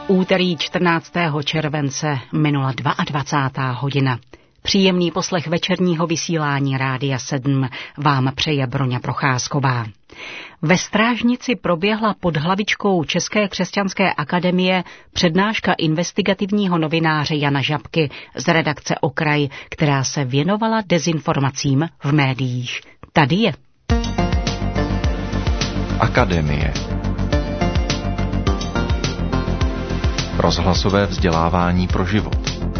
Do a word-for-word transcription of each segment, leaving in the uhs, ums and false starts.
Úterý čtrnáctého července minula dvacátá druhá hodina. Příjemný poslech večerního vysílání Rádia sedm vám přeje Broňa Procházková. Ve Strážnici proběhla pod hlavičkou České křesťanské akademie přednáška investigativního novináře Jana Žabky z redakce Okraj, která se věnovala dezinformacím v médiích. Tady je. Akademie. Rozhlasové vzdělávání pro život.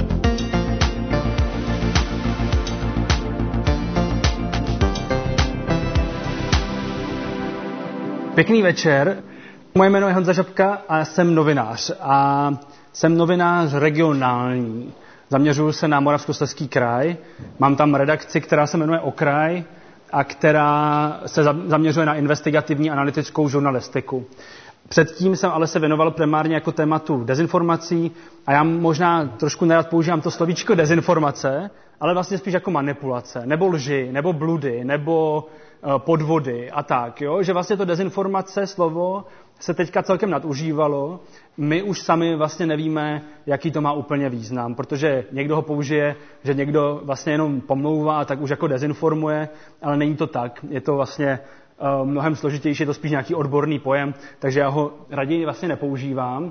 Pěkný večer. Moje jméno je Honza Žabka a já jsem novinář. A jsem novinář regionální. Zaměřuju se na Moravskoslezský kraj. Mám tam redakci, která se jmenuje Okraj a která se zaměřuje na investigativní analytickou žurnalistiku. Předtím jsem ale se věnoval primárně jako tématu dezinformací a já možná trošku nerad používám to slovíčko dezinformace, ale vlastně spíš jako manipulace, nebo lži, nebo bludy, nebo podvody a tak, jo? Že vlastně to dezinformace slovo se teďka celkem nadužívalo. My už sami vlastně nevíme, jaký to má úplně význam, protože někdo ho použije, že někdo vlastně jenom pomlouvá, tak už jako dezinformuje, ale není to tak. Je to vlastně uh, mnohem složitější, je to spíš nějaký odborný pojem, takže já ho raději vlastně nepoužívám. Uh,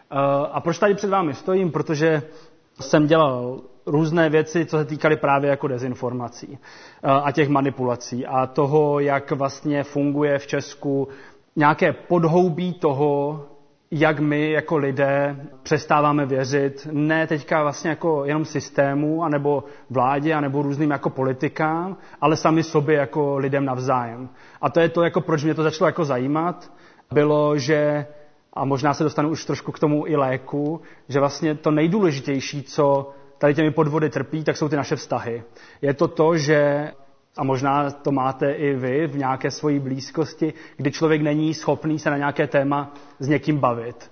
a proč tady před vámi stojím? Protože jsem dělal různé věci, co se týkaly právě jako dezinformací a těch manipulací a toho, jak vlastně funguje v Česku nějaké podhoubí toho, jak my jako lidé přestáváme věřit, ne teďka vlastně jako jenom systému, anebo vládě, anebo různým jako politikám, ale sami sobě jako lidem navzájem. A to je to, jako proč mě to začalo jako zajímat, bylo, že, a možná se dostanu už trošku k tomu i léku, že vlastně to nejdůležitější, co tady těmi podvody trpí, tak jsou ty naše vztahy. Je to to, že, a možná to máte i vy v nějaké svojí blízkosti, kdy člověk není schopný se na nějaké téma s někým bavit.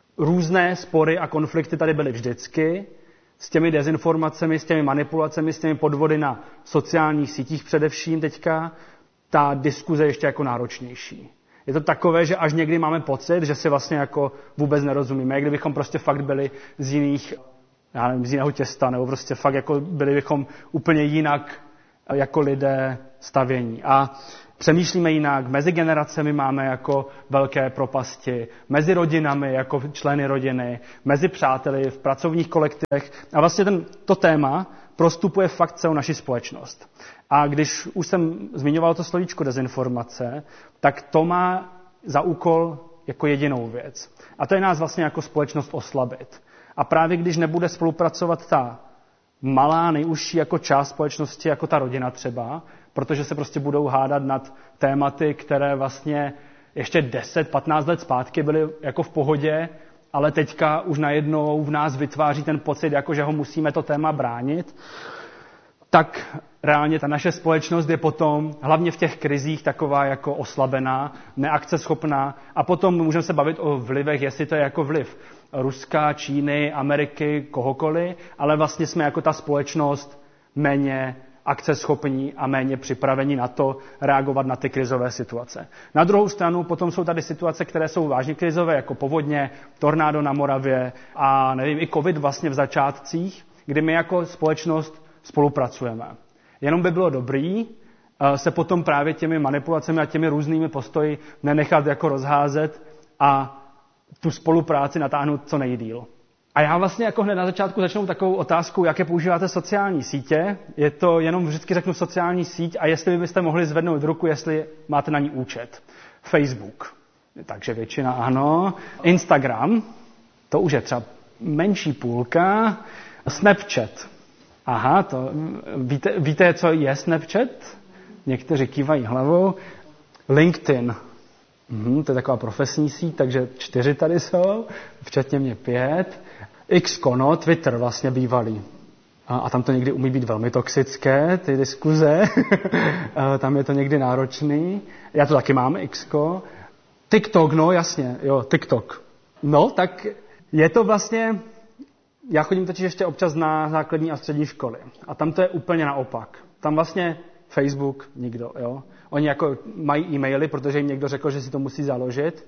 Různé spory a konflikty tady byly vždycky, s těmi dezinformacemi, s těmi manipulacemi, s těmi podvody na sociálních sítích především teďka, ta diskuze je ještě jako náročnější. Je to takové, že až někdy máme pocit, že si vlastně jako vůbec nerozumíme, kdybychom prostě fakt byli z jiných, já nevím, z jiného těsta, nebo prostě fakt jako byli bychom úplně jinak jako lidé stavění. A přemýšlíme jinak, mezi generacemi máme jako velké propasti, mezi rodinami jako členy rodiny, mezi přáteli v pracovních kolektivech. A vlastně ten, to téma prostupuje fakt celou naši společnost. A když už jsem zmiňoval to slovíčko dezinformace, tak to má za úkol jako jedinou věc. A to je nás vlastně jako společnost oslabit. A právě když nebude spolupracovat ta malá, nejužší jako část společnosti, jako ta rodina třeba, protože se prostě budou hádat nad tématy, které vlastně ještě deset patnáct let zpátky byly jako v pohodě, ale teďka už najednou v nás vytváří ten pocit, jako že ho musíme to téma bránit, tak reálně ta naše společnost je potom, hlavně v těch krizích, taková jako oslabená, neakceschopná a potom můžeme se bavit o vlivech, jestli to je jako vliv Ruska, Číny, Ameriky, kohokoliv, ale vlastně jsme jako ta společnost méně akceschopní a méně připraveni na to reagovat na ty krizové situace. Na druhou stranu potom jsou tady situace, které jsou vážně krizové, jako povodně, tornádo na Moravě a nevím, i covid vlastně v začátcích, kdy my jako společnost spolupracujeme. Jenom by bylo dobrý se potom právě těmi manipulacemi a těmi různými postoji nenechat jako rozházet a tu spolupráci natáhnout co nejdýl. A já vlastně jako hned na začátku začnu takovou otázkou, jaké používáte sociální sítě. Je to jenom vždycky řeknu sociální síť a jestli byste mohli zvednout ruku, jestli máte na ní účet. Facebook. Takže většina ano. Instagram. To už je třeba menší půlka. Snapchat. Aha, to víte, víte, co je Snapchat? Někteří kývají hlavou. LinkedIn. Mhm, to je taková profesní síť, takže čtyři tady jsou, včetně mě pět. Xko, no, Twitter vlastně bývalý. A, a tam to někdy umí být velmi toxické, ty diskuze. Tam je to někdy náročný. Já to taky mám, Xko. TikTok, no jasně, jo, TikTok. No, tak je to vlastně... Já chodím totiž ještě občas na základní a střední školy. A tam to je úplně naopak. Tam vlastně Facebook nikdo, jo. Oni jako mají e-maily, protože jim někdo řekl, že si to musí založit.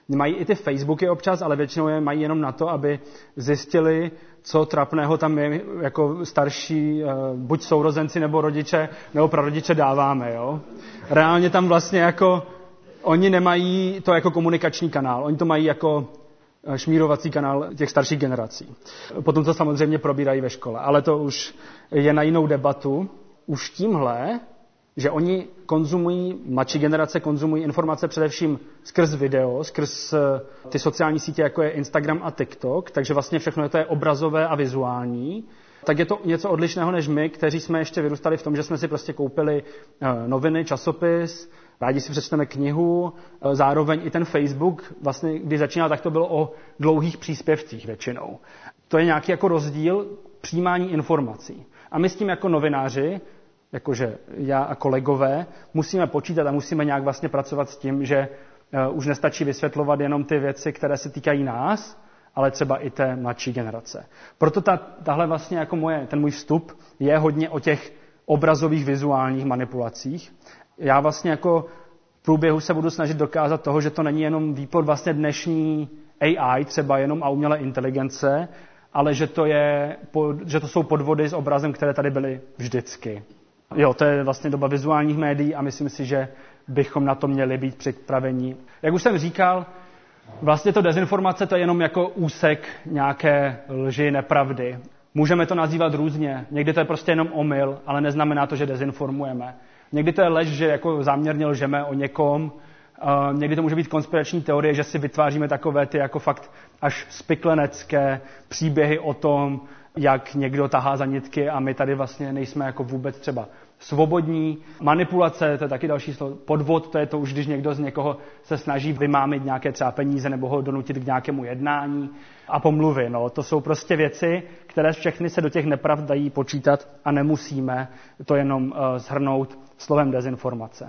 Mají i ty Facebooky občas, ale většinou je mají jenom na to, aby zjistili, co trapného tam je jako starší, buď sourozenci nebo rodiče, nebo prarodiče dáváme. Jo? Reálně tam vlastně jako, oni nemají to jako komunikační kanál, oni to mají jako šmírovací kanál těch starších generací. Potom to samozřejmě probírají ve škole, ale to už je na jinou debatu. Už tímhle, že oni konzumují, mladší generace konzumují informace především skrz video, skrz ty sociální sítě, jako je Instagram a TikTok, takže vlastně všechno to je obrazové a vizuální, tak je to něco odlišného než my, kteří jsme ještě vyrůstali v tom, že jsme si prostě koupili noviny, časopis, rádi si přečteme knihu, zároveň i ten Facebook, vlastně když začínal, tak to bylo o dlouhých příspěvcích většinou. To je nějaký jako rozdíl přijímání informací. A my s tím jako novináři, jakože já a kolegové, musíme počítat a musíme nějak vlastně pracovat s tím, že uh, už nestačí vysvětlovat jenom ty věci, které se týkají nás, ale třeba i té mladší generace. Proto ta, tahle vlastně jako moje, ten můj vstup je hodně o těch obrazových vizuálních manipulacích. Já vlastně jako v průběhu se budu snažit dokázat toho, že to není jenom výplod vlastně dnešní A I, třeba jenom a umělé inteligence, ale že to, je, že to jsou podvody s obrazem, které tady byly vždycky. Jo, to je vlastně doba vizuálních médií a myslím si, že bychom na to měli být připraveni. Jak už jsem říkal, vlastně to dezinformace to je jenom jako úsek nějaké lži, nepravdy. Můžeme to nazývat různě. Někdy to je prostě jenom omyl, ale neznamená to, že dezinformujeme. Někdy to je lež, že jako záměrně lžeme o někom. Uh, někdy to může být konspirační teorie, že si vytváříme takové ty jako fakt až spiklenecké příběhy o tom, jak někdo tahá za nitky a my tady vlastně nejsme jako vůbec třeba svobodní. Manipulace, to je taky další slovo. Podvod, to je to už, když někdo z někoho se snaží vymámit nějaké třeba peníze nebo ho donutit k nějakému jednání. A pomluvy, no, to jsou prostě věci, které všechny se do těch nepravd dají počítat a nemusíme to jenom uh, shrnout slovem dezinformace.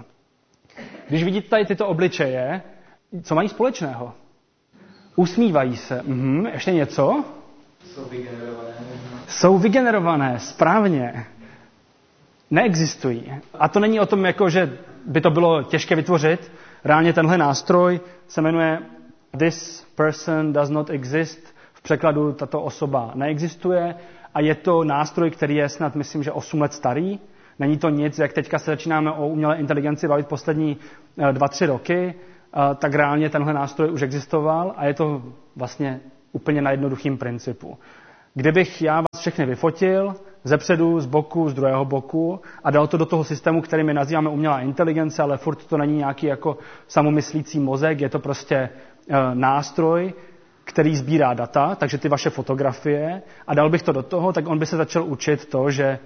Když vidíte tady tyto obličeje, co mají společného? Usmívají se. Mhm, ještě něco? Jsou vygenerované. Jsou vygenerované, správně. Neexistují. A to není o tom, jako, že by to bylo těžké vytvořit. Reálně tenhle nástroj se jmenuje This person does not exist. V překladu tato osoba neexistuje. A je to nástroj, který je snad, myslím, že osm let starý. Není to nic, jak teďka se začínáme o umělé inteligenci bavit poslední dva, tři roky, tak reálně tenhle nástroj už existoval a je to vlastně úplně na jednoduchým principu. Kdybych já vás všechny vyfotil, zepředu, z boku, z druhého boku a dal to do toho systému, který my nazýváme umělá inteligence, ale furt to není nějaký jako samomyslící mozek, je to prostě e, nástroj, který sbírá data, takže ty vaše fotografie a dal bych to do toho, tak on by se začal učit to, že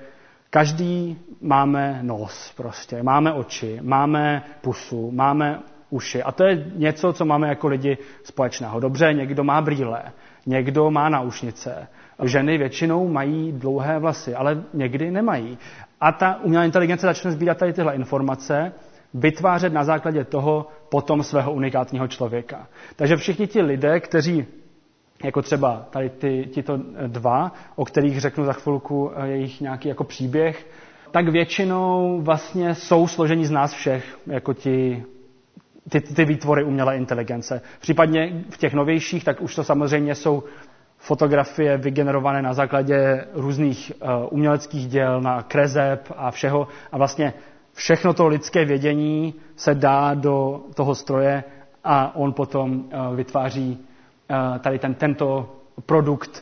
každý máme nos prostě, máme oči, máme pusu, máme uši a to je něco, co máme jako lidi společného. Dobře, někdo má brýle, někdo má náušnice, ženy většinou mají dlouhé vlasy, ale někdy nemají. A ta umělá inteligence začne sbírat tady tyhle informace, vytvářet na základě toho potom svého unikátního člověka. Takže všichni ti lidé, kteří jako třeba tady ty, tito dva, o kterých řeknu za chvilku jejich nějaký jako příběh, tak většinou vlastně jsou složení z nás všech, jako ti, ty, ty výtvory umělé inteligence. Případně v těch novějších, tak už to samozřejmě jsou fotografie vygenerované na základě různých uh, uměleckých děl, na kreseb a všeho. A vlastně všechno to lidské vědění se dá do toho stroje a on potom uh, vytváří tady ten, tento produkt,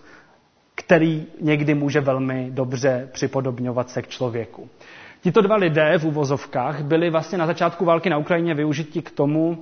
který někdy může velmi dobře připodobňovat se k člověku. Tito dva lidé v uvozovkách byli vlastně na začátku války na Ukrajině využiti k tomu,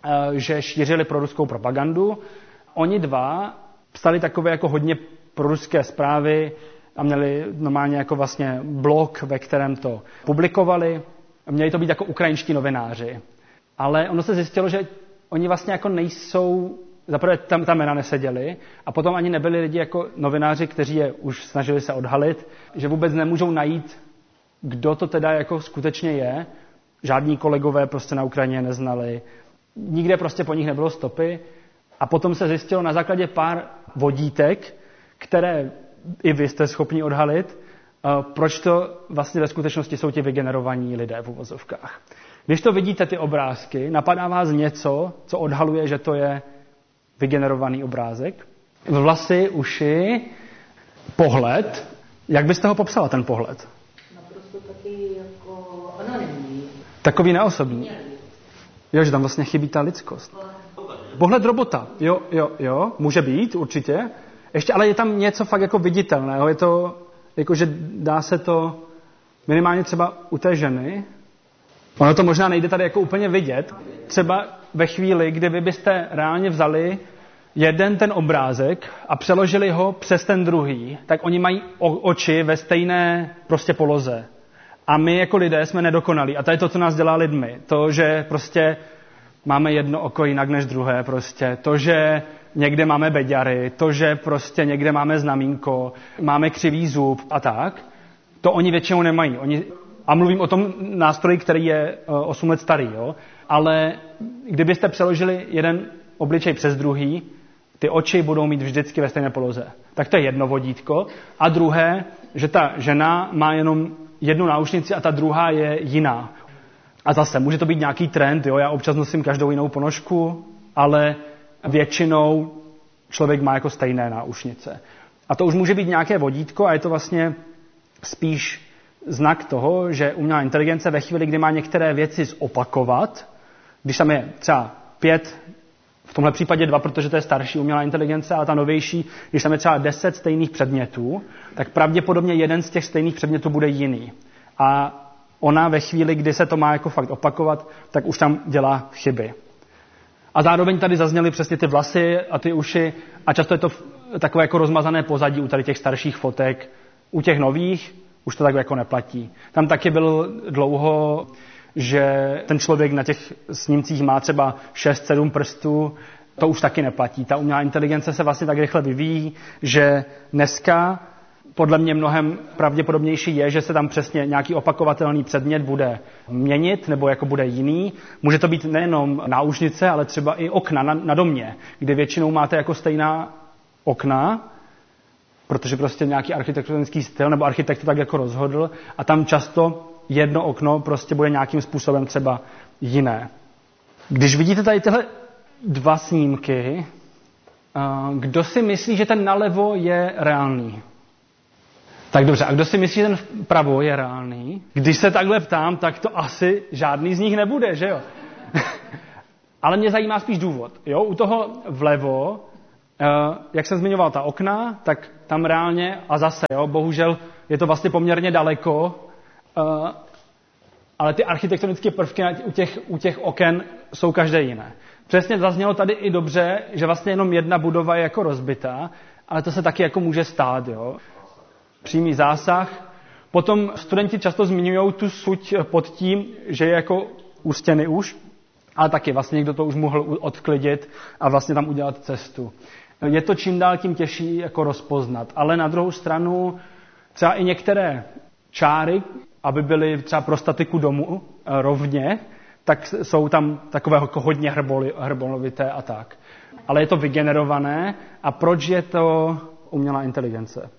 že šířili proruskou propagandu. Oni dva psali takové jako hodně proruské zprávy a měli normálně jako vlastně blog, ve kterém to publikovali. Měli to být jako ukrajinští novináři. Ale ono se zjistilo, že oni vlastně jako nejsou. Zaprvé tam ta jména neseděli a potom ani nebyli lidi jako novináři, kteří je už snažili se odhalit, že vůbec nemůžou najít, kdo to teda jako skutečně je. Žádní kolegové prostě na Ukrajině neznali. Nikde prostě po nich nebylo stopy. A potom se zjistilo na základě pár vodítek, které i vy jste schopni odhalit, proč to vlastně ve skutečnosti jsou ti vygenerovaní lidé v uvozovkách. Když to vidíte, ty obrázky, napadá vás něco, co odhaluje, že to je vygenerovaný obrázek? Vlasy, uši, pohled. Jak byste ho popsala, ten pohled? Naprosto taky jako anonymní. Takový neosobní. Jo, že tam vlastně chybí ta lidskost. Pohled robota. Jo, jo, jo, může být, určitě. Ještě, ale je tam něco fakt jako viditelného. Je to, jako že dá se to minimálně třeba u té ženy. Ono to možná nejde tady jako úplně vidět. Třeba ve chvíli, kdy vy byste reálně vzali jeden ten obrázek a přeložili ho přes ten druhý, tak oni mají oči ve stejné prostě poloze. A my jako lidé jsme nedokonalí. A to je to, co nás dělá lidmi. To, že prostě máme jedno oko jinak než druhé prostě. To, že někde máme beďary, to, že prostě někde máme znamínko, máme křivý zub a tak, to oni většinou nemají. Oni, a mluvím o tom nástroji, který je osm let starý, jo? Ale kdybyste přeložili jeden obličej přes druhý, ty oči budou mít vždycky ve stejné poloze. Tak to je jedno vodítko. A druhé, že ta žena má jenom jednu náušnici a ta druhá je jiná. A zase, může to být nějaký trend, jo? Já občas nosím každou jinou ponožku, ale většinou člověk má jako stejné náušnice. A to už může být nějaké vodítko a je to vlastně spíš znak toho, že umělá inteligence ve chvíli, kdy má některé věci zopakovat, když tam je třeba pět, v tomhle případě dva, protože to je starší umělá inteligence, a ta novější, když tam je třeba deset stejných předmětů, tak pravděpodobně jeden z těch stejných předmětů bude jiný. A ona ve chvíli, kdy se to má jako fakt opakovat, tak už tam dělá chyby. A zároveň tady zazněly přesně ty vlasy a ty uši a často je to takové jako rozmazané pozadí u tady těch starších fotek. U těch nových už to tak jako neplatí. Tam taky byl dlouho, že ten člověk na těch snímcích má třeba šest sedm prstů, to už taky neplatí. Ta umělá inteligence se vlastně tak rychle vyvíjí, že dneska podle mě mnohem pravděpodobnější je, že se tam přesně nějaký opakovatelný předmět bude měnit nebo jako bude jiný. Může to být nejenom náušnice, ale třeba i okna na, na domě, kde většinou máte jako stejná okna, protože prostě nějaký architektonický styl nebo architekt to tak jako rozhodl a tam často jedno okno prostě bude nějakým způsobem třeba jiné. Když vidíte tady tyhle dva snímky, kdo si myslí, že ten nalevo je reálný? Tak dobře, a kdo si myslí, že ten vpravo je reálný? Když se takhle ptám, tak to asi žádný z nich nebude, že jo? Ale mě zajímá spíš důvod. Jo? U toho vlevo, jak jsem zmiňoval ta okna, tak tam reálně, a zase, jo, bohužel je to vlastně poměrně daleko, ale ty architektonické prvky u těch, u těch oken jsou každé jiné. Přesně zaznělo tady i dobře, že vlastně jenom jedna budova je jako rozbitá, ale to se taky jako může stát, jo. Přímý zásah. Potom studenti často zmiňují tu suť pod tím, že je jako u stěny už, ale taky vlastně někdo to už mohl odklidit a vlastně tam udělat cestu. Je to čím dál tím těžší jako rozpoznat, ale na druhou stranu třeba i některé čáry, aby byly třeba pro statiku domu rovně, tak jsou tam takové jako hodně hrbolovité a tak. Ale je to vygenerované a proč je to umělá inteligence?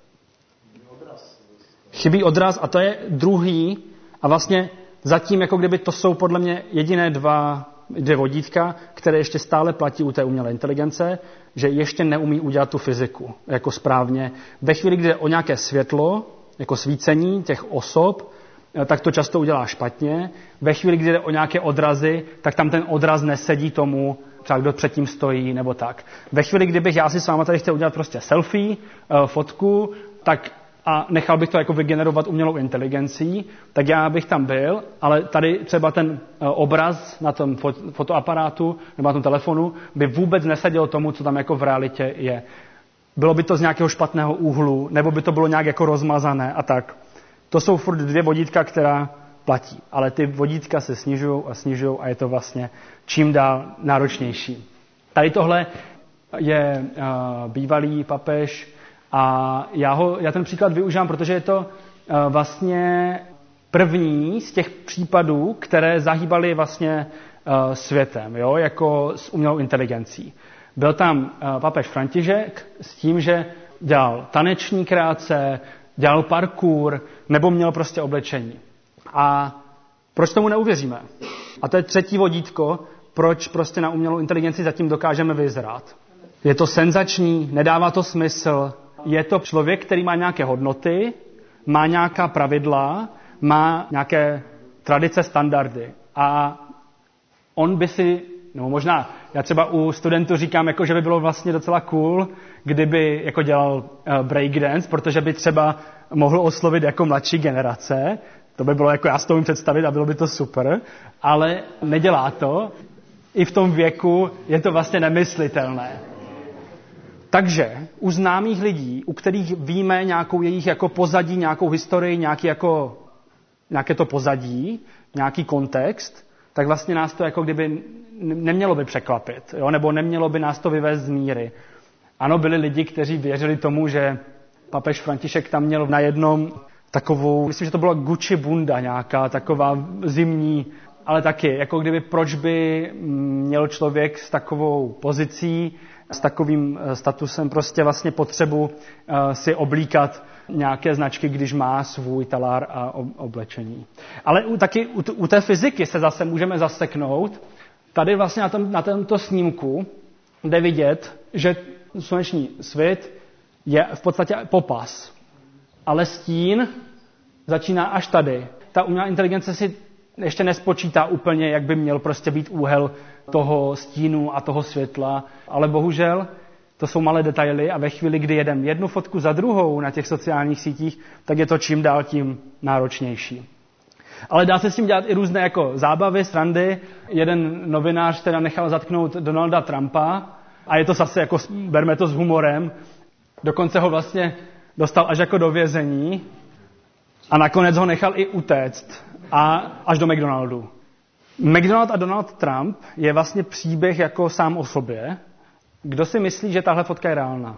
Chybí odraz a to je druhý a vlastně zatím, jako kdyby to jsou podle mě jediné dva, dvě vodítka, které ještě stále platí u té umělé inteligence, že ještě neumí udělat tu fyziku jako správně. Ve chvíli, kdy je o nějaké světlo, jako svícení těch osob, tak to často udělá špatně. Ve chvíli, kdy jde o nějaké odrazy, tak tam ten odraz nesedí tomu, třeba kdo předtím stojí, nebo tak. Ve chvíli, kdybych já si s váma tady chtěl udělat prostě selfie, fotku, tak a nechal bych to jako vygenerovat umělou inteligencí, tak já bych tam byl, ale tady třeba ten obraz na tom fotoaparátu nebo na tom telefonu by vůbec neseděl tomu, co tam jako v realitě je. Bylo by to z nějakého špatného úhlu, nebo by to bylo nějak jako rozmazané a tak. To jsou furt dvě vodítka, která platí, ale ty vodítka se snižují a snižují a je to vlastně čím dál náročnější. Tady tohle je uh, bývalý papež a já, ho, já ten příklad využívám, protože je to uh, vlastně první z těch případů, které zahýbaly vlastně uh, světem, jo, jako s umělou inteligencí. Byl tam uh, papež František s tím, že dělal taneční kreace, dělal parkour, nebo měl prostě oblečení. A proč tomu neuvěříme? A to je třetí vodítko, proč prostě na umělou inteligenci zatím dokážeme vyzrát. Je to senzační, nedává to smysl. Je to člověk, který má nějaké hodnoty, má nějaká pravidla, má nějaké tradice, standardy. A on by si, no možná, já třeba u studentů říkám, jako, že by bylo vlastně docela cool, kdyby jako dělal uh, breakdance, protože by třeba mohl oslovit jako mladší generace. To by bylo jako, já si to umím představit a bylo by to super, ale nedělá to. I v tom věku je to vlastně nemyslitelné. Takže u známých lidí, u kterých víme nějakou jejich jako pozadí, nějakou historii, nějaký jako, nějaké to pozadí, nějaký kontext, tak vlastně nás to jako kdyby nemělo by překvapit, jo? Nebo nemělo by nás to vyvést z míry. Ano, byli lidi, kteří věřili tomu, že papež František tam měl na jednom takovou, myslím, že to byla Gucci bunda nějaká, taková zimní, ale taky, jako kdyby proč by měl člověk s takovou pozicí, s takovým statusem prostě vlastně potřebu uh, si oblíkat nějaké značky, když má svůj talár a oblečení. Ale u, taky u, u té fyziky se zase můžeme zaseknout. Tady vlastně na, tom, na tomto snímku jde vidět, že sluneční svit je v podstatě popas. Ale stín začíná až tady. Ta umělá inteligence si ještě nespočítá úplně, jak by měl prostě být úhel toho stínu a toho světla, ale bohužel to jsou malé detaily a ve chvíli, kdy jedem jednu fotku za druhou na těch sociálních sítích, tak je to čím dál tím náročnější. Ale dá se s tím dělat i různé jako zábavy, srandy. Jeden novinář teda nechal zatknout Donalda Trumpa a je to zase jako, berme to s humorem, dokonce ho vlastně dostal až jako do vězení a nakonec ho nechal i utéct a až do McDonaldu. McDonald a Donald Trump je vlastně příběh jako sám o sobě. Kdo si myslí, že tahle fotka je reálná?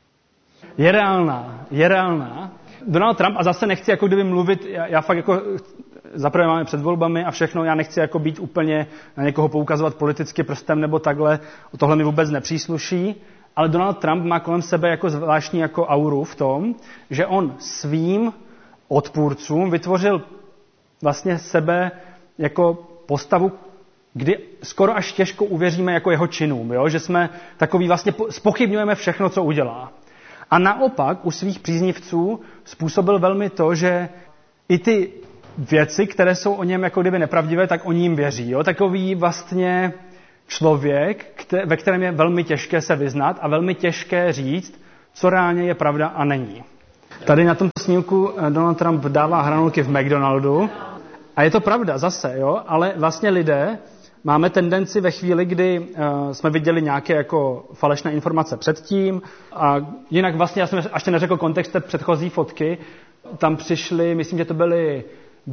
Je reálná, je reálná. Donald Trump, a zase nechci jako kdyby mluvit, já, já fakt jako, zaprvé máme před volbami a všechno, já nechci jako být úplně na někoho poukazovat politicky prstem nebo takhle, tohle mi vůbec nepřísluší, ale Donald Trump má kolem sebe jako zvláštní jako auru v tom, že on svým odpůrcům vytvořil vlastně sebe jako postavu, kdy skoro až těžko uvěříme jako jeho činům, jo? Že jsme takový vlastně zpochybňujeme všechno, co udělá. A naopak u svých příznivců způsobil velmi to, že i ty věci, které jsou o něm jako kdyby nepravdivé, tak oni jim věří. Jo? Takový vlastně člověk, kte- ve kterém je velmi těžké se vyznat a velmi těžké říct, co reálně je pravda a není. Tady na tomto snímku Donald Trump dává hranolky v McDonaldu a je to pravda zase, jo? Ale vlastně lidé máme tendenci ve chvíli, kdy uh, jsme viděli nějaké jako falešné informace předtím a jinak vlastně, já jsem ještě neřekl kontext té předchozí fotky, tam přišli, myslím, že to byly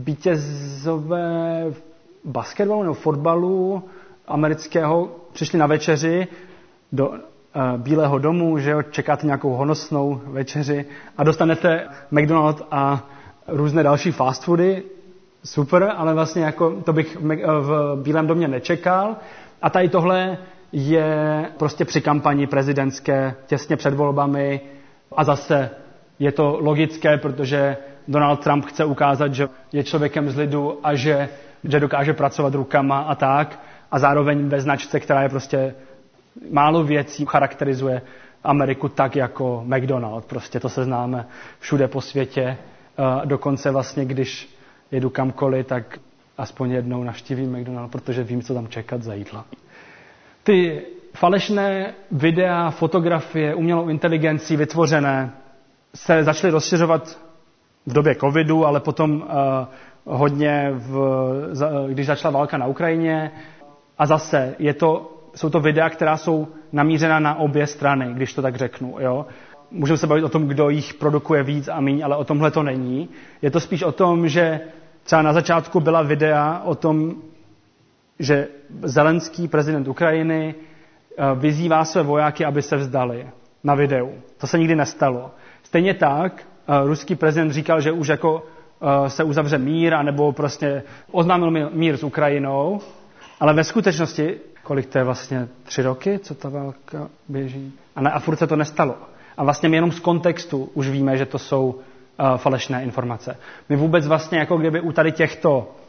vítězové basketbalu nebo fotbalu amerického, přišli na večeři do uh, Bílého domu, že jo, čekáte nějakou honosnou večeři a dostanete McDonald a různé další fast foody. Super, ale vlastně jako to bych v Bílém domě nečekal. A tady tohle je prostě při kampani prezidentské, těsně před volbami. A zase je to logické, protože Donald Trump chce ukázat, že je člověkem z lidu a že, že dokáže pracovat rukama a tak. A zároveň ve značce, která je prostě málo věcí, charakterizuje Ameriku tak jako McDonald. Prostě to se známe všude po světě. Dokonce vlastně, když jedu kamkoliv, tak aspoň jednou navštívím McDonald, protože vím, co tam čekat za jídla. Ty falešné videa, fotografie, umělou inteligencí vytvořené se začaly rozšiřovat v době covidu, ale potom uh, hodně, v, za, když začala válka na Ukrajině. A zase je to, jsou to videa, která jsou namířena na obě strany, když to tak řeknu. Jo? Můžeme se bavit o tom, kdo jich produkuje víc a míň, ale o tomhle to není. Je to spíš o tom, že třeba na začátku byla videa o tom, že Zelenský, prezident Ukrajiny, vyzývá své vojáky, aby se vzdali na videu. To se nikdy nestalo. Stejně tak ruský prezident říkal, že už jako se uzavře mír, anebo prostě oznámil mír s Ukrajinou, ale ve skutečnosti, kolik to je vlastně tři roky, co ta válka běží, a, ne, a furt se to nestalo. A vlastně my jenom z kontextu už víme, že to jsou uh, falešné informace. My vůbec vlastně jako kdyby u tady těchto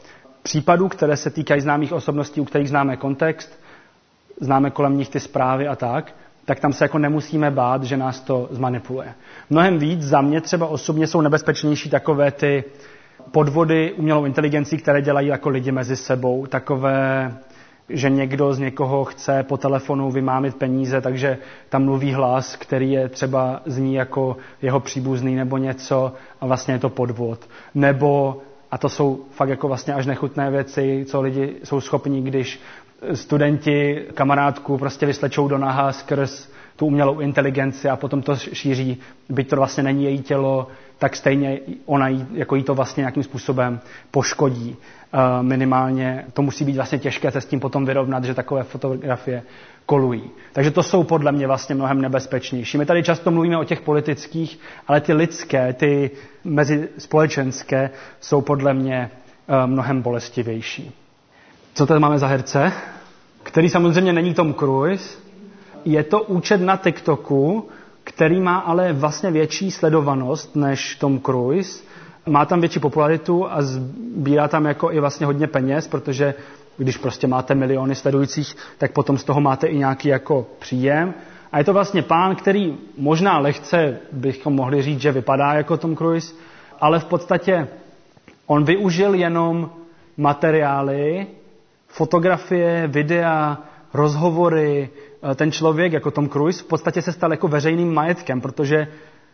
případů, které se týkají známých osobností, u kterých známe kontext, známe kolem nich ty zprávy a tak, tak tam se jako nemusíme bát, že nás to zmanipuluje. Mnohem víc za mě třeba osobně jsou nebezpečnější takové ty podvody umělou inteligencí, které dělají jako lidi mezi sebou, takové, že někdo z někoho chce po telefonu vymámit peníze, takže tam mluví hlas, který je třeba zní jako jeho příbuzný nebo něco a vlastně je to podvod. Nebo, a to jsou fakt jako vlastně až nechutné věci, co lidi jsou schopni, když studenti kamarádku prostě vyslečou do naha skrz tu umělou inteligenci a potom to šíří, byť to vlastně není její tělo, tak stejně ona jí, jako jí to vlastně nějakým způsobem poškodí. Uh, minimálně to musí být vlastně těžké se s tím potom vyrovnat, že takové fotografie kolují. Takže to jsou podle mě vlastně mnohem nebezpečnější. My tady často mluvíme o těch politických, ale ty lidské, ty mezispolečenské jsou podle mě uh, mnohem bolestivější. Co tady máme za herce? Který samozřejmě není Tom Cruise. Je to účet na TikToku, který má ale vlastně větší sledovanost než Tom Cruise. Má tam větší popularitu a sbírá tam jako i vlastně hodně peněz, protože když prostě máte miliony sledujících, tak potom z toho máte i nějaký jako příjem. A je to vlastně pán, který možná lehce bychom mohli říct, že vypadá jako Tom Cruise, ale v podstatě on využil jenom materiály, fotografie, videa, rozhovory. Ten člověk, jako Tom Cruise, v podstatě se stal jako veřejným majetkem, protože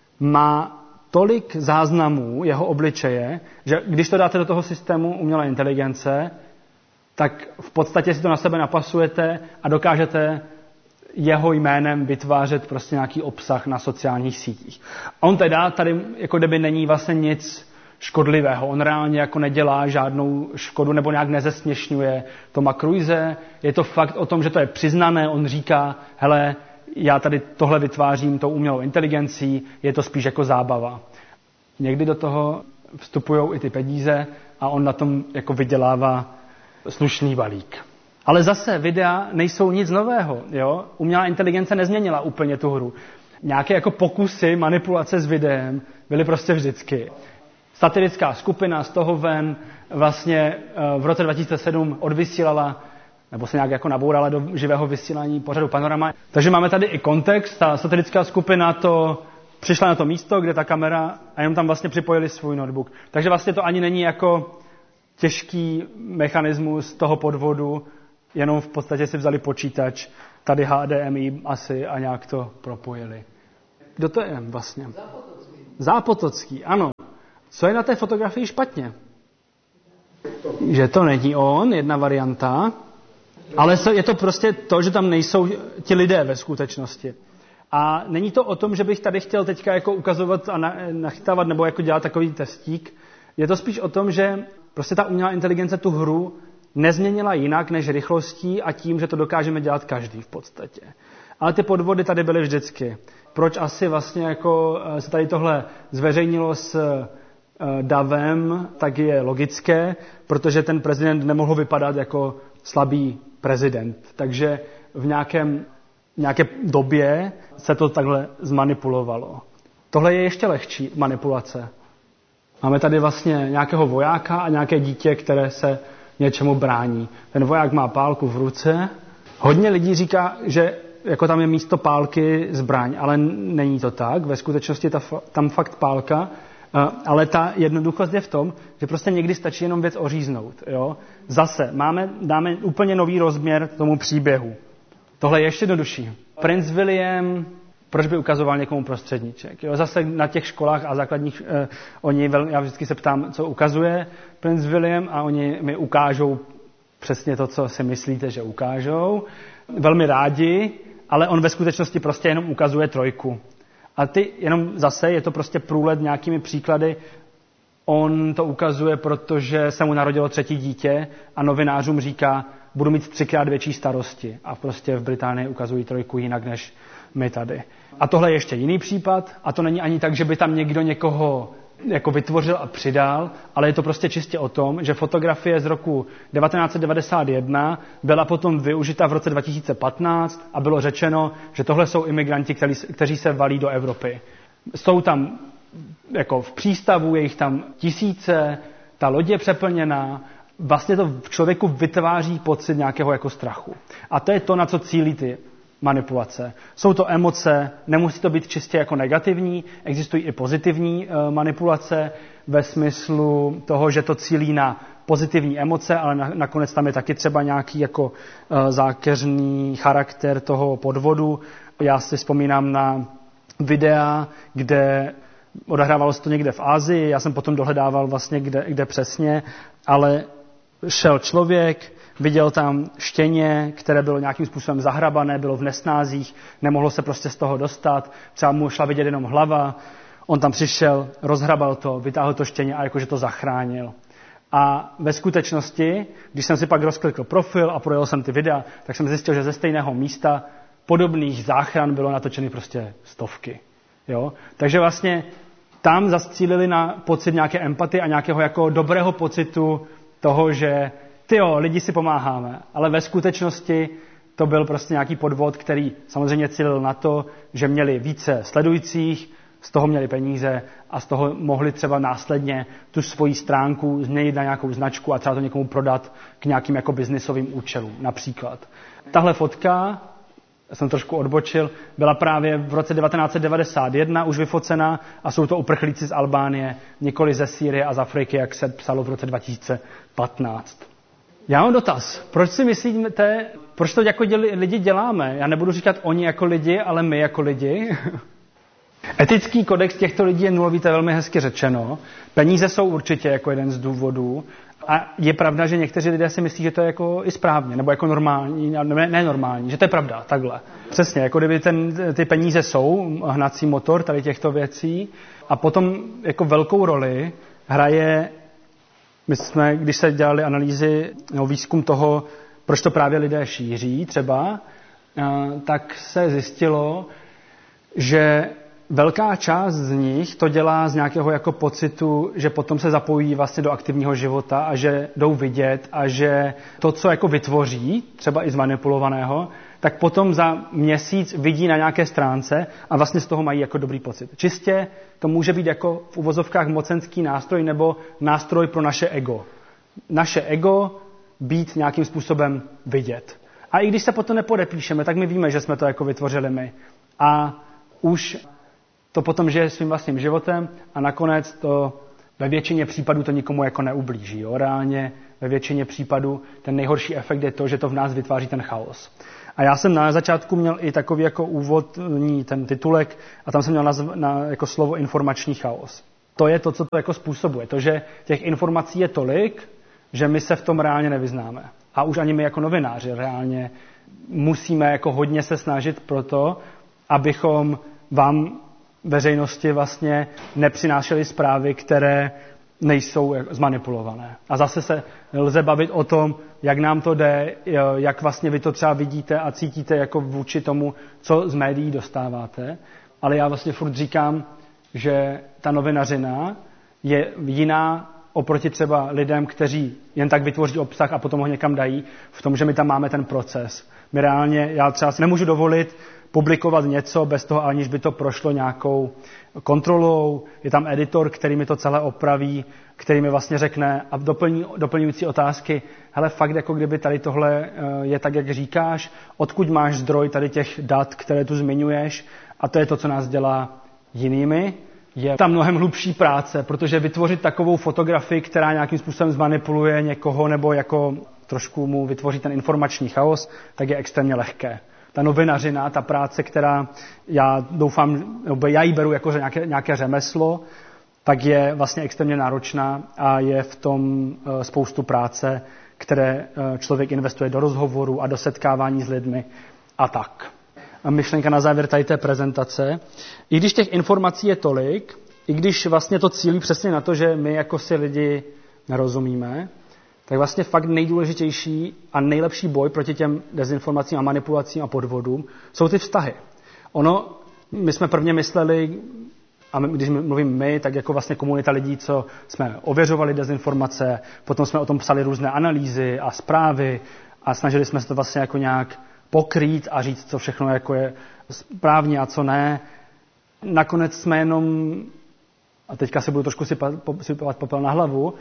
má tolik záznamů jeho obličeje, že když to dáte do toho systému umělé inteligence, tak v podstatě si to na sebe napasujete a dokážete jeho jménem vytvářet prostě nějaký obsah na sociálních sítích. A on teda tady jako kdyby není vlastně nic škodlivého. On reálně jako nedělá žádnou škodu nebo nějak nezesměšňuje Toma Cruise. Je to fakt o tom, že to je přiznané. On říká, hele, já tady tohle vytvářím tou umělou inteligencí, je to spíš jako zábava. Někdy do toho vstupují i ty peníze a on na tom jako vydělává slušný balík. Ale zase videa nejsou nic nového. Jo? Umělá inteligence nezměnila úplně tu hru. Nějaké jako pokusy manipulace s videem byly prostě vždycky. Satirická skupina z toho ven vlastně v roce dva tisíce sedm odvysílala, nebo se nějak jako nabourala do živého vysílání pořadu Panorama. Takže máme tady i kontext. Ta satirická skupina to přišla na to místo, kde ta kamera, a jenom tam vlastně připojili svůj notebook. Takže vlastně to ani není jako těžký mechanismus toho podvodu, jenom v podstatě si vzali počítač, tady H D M I asi a nějak to propojili. Kdo to je vlastně? Zápotocký. Zápotocký, ano. Co je na té fotografii špatně? Že to není on, jedna varianta, ale je to prostě to, že tam nejsou ti lidé ve skutečnosti. A není to o tom, že bych tady chtěl teďka jako ukazovat a nachytávat nebo jako dělat takový testík. Je to spíš o tom, že prostě ta umělá inteligence tu hru nezměnila jinak než rychlostí a tím, že to dokážeme dělat každý v podstatě. Ale ty podvody tady byly vždycky. Proč asi vlastně jako se tady tohle zveřejnilo s davem, tak je logické, protože ten prezident nemohl vypadat jako slabý prezident. Takže v nějakém, nějaké době se to takhle zmanipulovalo. Tohle je ještě lehčí manipulace. Máme tady vlastně nějakého vojáka a nějaké dítě, které se něčemu brání. Ten voják má pálku v ruce. Hodně lidí říká, že jako tam je místo pálky zbraň, ale není to tak. Ve skutečnosti ta, tam fakt pálka, ale ta jednoduchost je v tom, že prostě někdy stačí jenom věc oříznout. Jo? Zase máme, dáme úplně nový rozměr tomu příběhu. Tohle je ještě jednodušší. Princ William, proč by ukazoval někomu prostředníček? Jo? Zase na těch školách a základních, eh, oni, já vždycky se ptám, co ukazuje Princ William a oni mi ukážou přesně to, co si myslíte, že ukážou. Velmi rádi, ale on ve skutečnosti prostě jenom ukazuje trojku. A ty jenom zase, je to prostě průlet nějakými příklady. On to ukazuje, protože se mu narodilo třetí dítě a novinářům říká, budu mít třikrát větší starosti. A prostě v Británii ukazují trojku jinak než my tady. A tohle je ještě jiný případ. A to není ani tak, že by tam někdo někoho jako vytvořil a přidal, ale je to prostě čistě o tom, že fotografie z roku devatenáct set devadesát jedna byla potom využita v roce dva tisíce patnáct a bylo řečeno, že tohle jsou imigranti, kteří, kteří se valí do Evropy. Jsou tam jako v přístavu, je jich tam tisíce, ta loď je přeplněná vlastně to v člověku vytváří pocit nějakého jako strachu. A to je to, na co cílí ty manipulace. Jsou to emoce, nemusí to být čistě jako negativní, existují i pozitivní e, manipulace ve smyslu toho, že to cílí na pozitivní emoce, ale na, nakonec tam je taky třeba nějaký jako e, zákeřný charakter toho podvodu. Já si vzpomínám na videa, kde odehrávalo se to někde v Asii, já jsem potom dohledával vlastně, kde, kde přesně, ale šel člověk, viděl tam štěně, které bylo nějakým způsobem zahrabané, bylo v nesnázích, nemohlo se prostě z toho dostat, třeba mu šla vidět jenom hlava, on tam přišel, rozhrabal to, vytáhl to štěně a jakože to zachránil. A ve skutečnosti, když jsem si pak rozklikl profil a projel jsem ty videa, tak jsem zjistil, že ze stejného místa podobných záchran bylo natočeny prostě stovky. Jo? Takže vlastně tam zacílili na pocit nějaké empatie a nějakého jako dobrého pocitu toho, že tyjo, lidi si pomáháme, ale ve skutečnosti to byl prostě nějaký podvod, který samozřejmě cílil na to, že měli více sledujících, z toho měli peníze a z toho mohli třeba následně tu svoji stránku změnit na nějakou značku a třeba to někomu prodat k nějakým jako biznisovým účelům, například. Tahle fotka, já jsem trošku odbočil, byla právě v roce devatenáct set devadesát jedna už vyfocená a jsou to uprchlíci z Albánie, nikoli ze Sýrie a z Afriky, jak se psalo v roce dva tisíce patnáct. Já mám dotaz. Proč si myslíte, proč to jako děli, lidi děláme? Já nebudu říkat oni jako lidi, ale my jako lidi. Etický kodex těchto lidí je nulový, to je velmi hezky řečeno. Peníze jsou určitě jako jeden z důvodů. A je pravda, že někteří lidé si myslí, že to je jako i správně, nebo jako normální, ne, ne normální, že to je pravda, takhle. Přesně, jako kdyby ten, ty peníze jsou hnací motor tady těchto věcí. A potom jako velkou roli hraje, my jsme, když se dělali analýzy, nebo výzkum toho, proč to právě lidé šíří třeba, tak se zjistilo, že velká část z nich to dělá z nějakého jako pocitu, že potom se zapojí vlastně do aktivního života a že jdou vidět a že to, co jako vytvoří, třeba i zmanipulovaného, tak potom za měsíc vidí na nějaké stránce a vlastně z toho mají jako dobrý pocit. Čistě to může být jako v uvozovkách mocenský nástroj nebo nástroj pro naše ego. Naše ego být nějakým způsobem vidět. A i když se potom nepodepíšeme, tak my víme, že jsme to jako vytvořili my. A už to potom žije svým vlastním životem a nakonec to ve většině případů to nikomu jako neublíží. Jo? Reálně ve většině případů ten nejhorší efekt je to, že to v nás vytváří ten chaos. A já jsem na začátku měl i takový jako úvodní ten titulek a tam jsem měl nazv, na, jako slovo informační chaos. To je to, co to jako způsobuje. To, že těch informací je tolik, že my se v tom reálně nevyznáme. A už ani my jako novináři reálně musíme jako hodně se snažit pro to, abychom vám veřejnosti vlastně nepřinášely zprávy, které nejsou zmanipulované. A zase se lze bavit o tom, jak nám to jde, jak vlastně vy to třeba vidíte a cítíte jako vůči tomu, co z médií dostáváte. Ale já vlastně furt říkám, že ta novinařina je jiná oproti třeba lidem, kteří jen tak vytvoří obsah a potom ho někam dají, v tom, že my tam máme ten proces. My reálně, já třeba si nemůžu dovolit publikovat něco bez toho, aniž by to prošlo nějakou kontrolou. Je tam editor, který mi to celé opraví, který mi vlastně řekne a doplní, doplňující otázky. Hele, fakt, jako kdyby tady tohle je tak, jak říkáš, odkud máš zdroj tady těch dat, které tu zmiňuješ, a to je to, co nás dělá jinými. Je tam mnohem hlubší práce, protože vytvořit takovou fotografii, která nějakým způsobem zmanipuluje někoho nebo jako trošku mu vytvoří ten informační chaos, tak je extrémně lehké. Ta novinařina, ta práce, která já doufám, já ji beru jako nějaké, nějaké řemeslo, tak je vlastně extrémně náročná a je v tom spoustu práce, které člověk investuje do rozhovoru a do setkávání s lidmi a tak. A myšlenka na závěr tady té prezentace. I když těch informací je tolik, i když vlastně to cílí přesně na to, že my jako si lidi nerozumíme, tak vlastně fakt nejdůležitější a nejlepší boj proti těm dezinformacím a manipulacím a podvodům jsou ty vztahy. Ono, my jsme prvně mysleli, a my, když mluvím my, tak jako vlastně komunita lidí, co jsme ověřovali dezinformace, potom jsme o tom psali různé analýzy a zprávy a snažili jsme se to vlastně jako nějak pokrýt a říct, co všechno jako je správně a co ne. Nakonec jsme jenom, a teďka si budu trošku sypat, sypat popel na hlavu,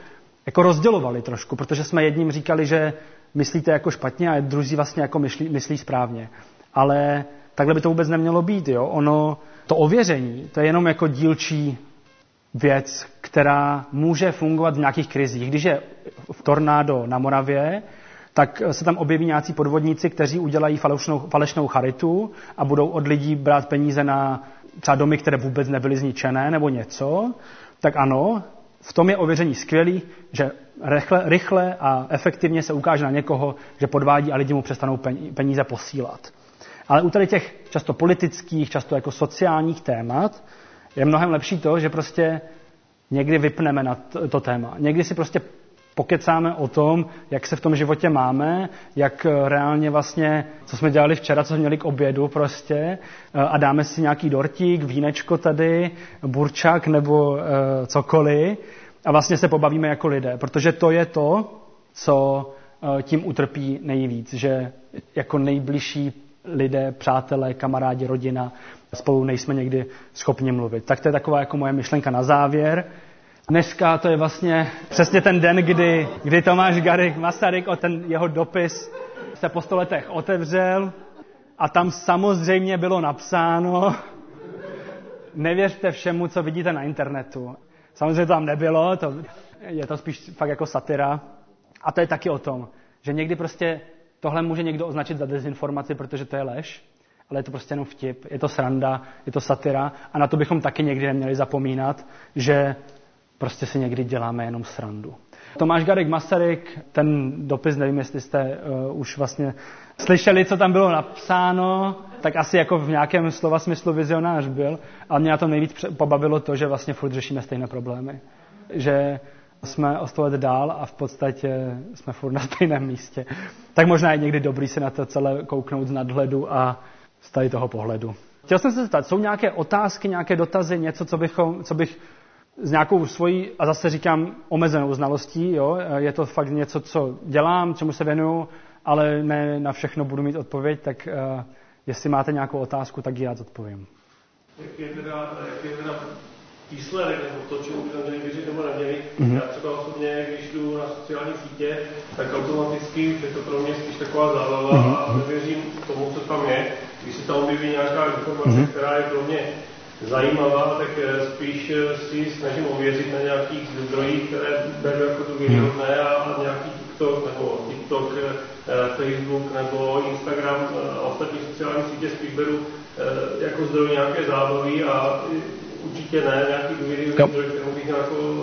jako rozdělovali trošku, protože jsme jedním říkali, že myslíte jako špatně a druzí vlastně jako myslí, myslí správně. Ale takhle by to vůbec nemělo být, jo. Ono, to ověření, to je jenom jako dílčí věc, která může fungovat v nějakých krizích. Když je tornádo na Moravě, tak se tam objeví nějací podvodníci, kteří udělají falešnou, falešnou charitu a budou od lidí brát peníze na třeba domy, které vůbec nebyly zničené nebo něco, tak ano, v tom je ověření skvělý, že rychle, rychle a efektivně se ukáže na někoho, že podvádí a lidi mu přestanou peníze posílat. Ale u tady těch často politických, často jako sociálních témat je mnohem lepší to, že prostě někdy vypneme na to, to téma. Někdy si prostě pokecáme o tom, jak se v tom životě máme, jak reálně vlastně, co jsme dělali včera, co jsme měli k obědu prostě a dáme si nějaký dortík, vínečko tady, burčák nebo uh, cokoliv a vlastně se pobavíme jako lidé, protože to je to, co uh, tím utrpí nejvíc, že jako nejbližší lidé, přátelé, kamarádi, rodina spolu nejsme někdy schopni mluvit. Tak to je taková jako moje myšlenka na závěr. Dneska to je vlastně přesně ten den, kdy, kdy Tomáš Garrigue Masaryk, o ten jeho dopis se po sto letech otevřel a tam samozřejmě bylo napsáno nevěřte všemu, co vidíte na internetu. Samozřejmě to tam nebylo, to, je to spíš fakt jako satira. A to je taky o tom, že někdy prostě tohle může někdo označit za dezinformaci, protože to je lež, ale je to prostě jenom vtip, je to sranda, je to satira a na to bychom taky někdy neměli zapomínat, že prostě si někdy děláme jenom srandu. Tomáš Garrigue Masaryk, ten dopis, nevím, jestli jste uh, už vlastně slyšeli, co tam bylo napsáno, tak asi jako v nějakém slova smyslu vizionář byl, ale mě na tom nejvíc pobavilo to, že vlastně furt řešíme stejné problémy. Že jsme o sto let dál a v podstatě jsme furt na stejném místě. Tak možná je někdy dobrý se na to celé kouknout z nadhledu a z tady toho pohledu. Chtěl jsem se zeptat, jsou nějaké otázky, nějaké dotazy, něco, co, bychom, co bych s nějakou svojí, a zase říkám, omezenou znalostí, jo? Je to fakt něco, co dělám, čemu se věnuju, ale ne na všechno budu mít odpověď, tak uh, jestli máte nějakou otázku, tak ji já odpovím. Jak je teda, jak je teda výsledek, nebo to, čemu by tam měli věřit nebo neměli. Mm-hmm. Já třeba osobně, když jdu na sociální sítě, tak automaticky je to pro mě spíš taková zábava mm-hmm. a nevěřím tomu, co tam je. Když se tam objeví nějaká informace, mm-hmm. která je pro mě zajímavá, tak spíš si snažím ověřit na nějakých zdrojích, které beru jako důvěryhodné a nějaký TikTok nebo TikTok, Facebook nebo Instagram a ostatní sociální sítě spíš beru jako zdroj nějaké zábavy a určitě ne nějaký důvěryhodný zdroj, kterému bych jako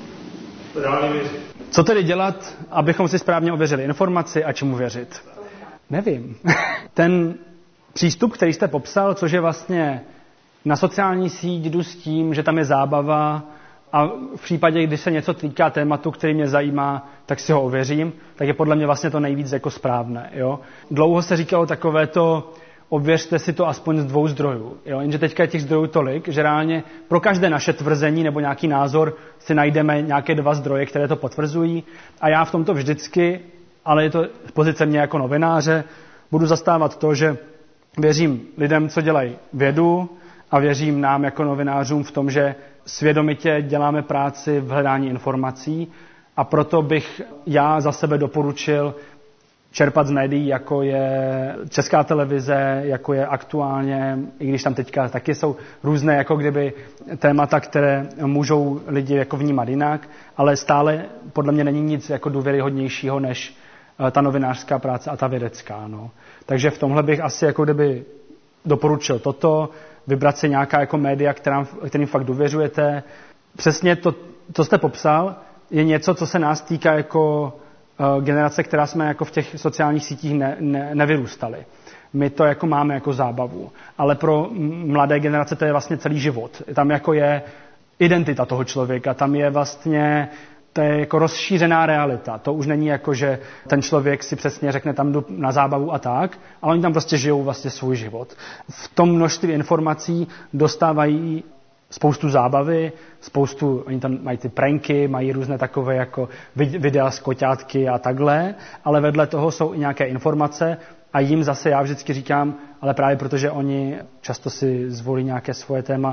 reálně věřit. Co tedy dělat, abychom si správně ověřili informaci a čemu věřit? Nevím. Ten přístup, který jste popsal, což je vlastně na sociální síť jdu s tím, že tam je zábava a v případě, když se něco týká tématu, který mě zajímá, tak si ho ověřím, tak je podle mě vlastně to nejvíc jako správné. Jo? Dlouho se říkalo takové to, ověřte si to aspoň z dvou zdrojů. Jo? Jenže teďka je těch zdrojů tolik, že reálně pro každé naše tvrzení nebo nějaký názor si najdeme nějaké dva zdroje, které to potvrzují. A já v tomto vždycky, ale je to z pozice mě jako novináře, budu zastávat to, že věřím lidem, co dělají vědu, a věřím nám jako novinářům v tom, že svědomitě děláme práci v hledání informací a proto bych já za sebe doporučil čerpat z médií, jako je Česká televize, jako je Aktuálně, i když tam teďka taky jsou různé jako kdyby témata, které můžou lidi jako vnímat jinak, ale stále podle mě není nic jako důvěryhodnějšího než ta novinářská práce a ta vědecká. No. Takže v tomhle bych asi jako kdyby doporučil toto, vybrat si nějaká jako média, kterým, kterým fakt důvěřujete. Přesně to, co jste popsal, je něco, co se nás týká jako uh, generace, která jsme jako v těch sociálních sítích ne, ne, nevyrůstali. My to jako máme jako zábavu, ale pro mladé generace to je vlastně celý život. Tam jako je identita toho člověka, tam je vlastně to je jako rozšířená realita. To už není jako, že ten člověk si přesně řekne, tam jdu na zábavu a tak, ale oni tam prostě žijou vlastně svůj život. V tom množství informací dostávají spoustu zábavy, spoustu, oni tam mají ty pranky, mají různé takové jako videa z koťátky a takhle, ale vedle toho jsou i nějaké informace a jim zase já vždycky říkám, ale právě protože oni často si zvolí nějaké svoje téma,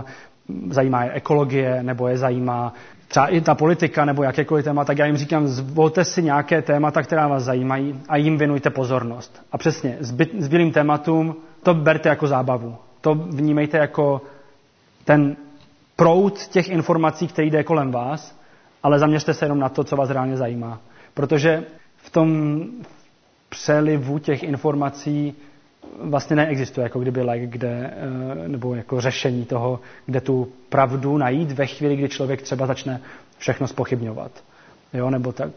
zajímá je ekologie, nebo je zajímá třeba i ta politika, nebo jakékoliv téma, tak já jim říkám, zvolte si nějaké témata, která vás zajímají a jim věnujte pozornost. A přesně, zbylým tématům to berte jako zábavu. To vnímejte jako ten proud těch informací, který jde kolem vás, ale zaměřte se jenom na to, co vás reálně zajímá. Protože v tom přelivu těch informací vlastně neexistuje jako kdyby lék, kde, nebo jako řešení toho, kde tu pravdu najít ve chvíli, kdy člověk třeba začne všechno zpochybňovat. Jo, nebo tak.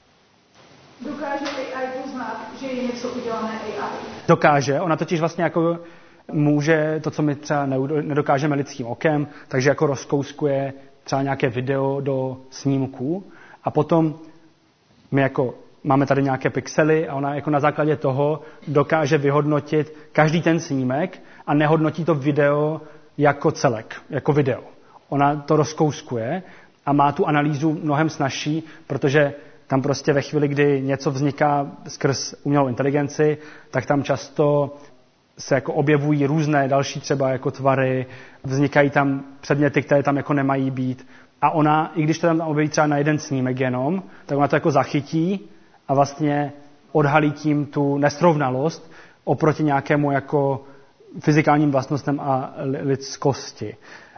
Dokáže A I poznat, že je něco udělané A I? Dokáže. Ona totiž vlastně jako může to, co my třeba nedokážeme lidským okem, takže jako rozkouskuje třeba nějaké video do snímků a potom my jako máme tady nějaké pixely a ona jako na základě toho dokáže vyhodnotit každý ten snímek a nehodnotí to video jako celek, jako video. Ona to rozkouskuje a má tu analýzu mnohem snazší, protože tam prostě ve chvíli, kdy něco vzniká skrz umělou inteligenci, tak tam často se jako objevují různé další třeba jako tvary, vznikají tam předměty, které tam jako nemají být. A ona, i když to tam objeví třeba na jeden snímek jenom, tak ona to jako zachytí a vlastně odhalí tím tu nesrovnalost oproti nějakému jako fyzikálním vlastnostem a lidskosti.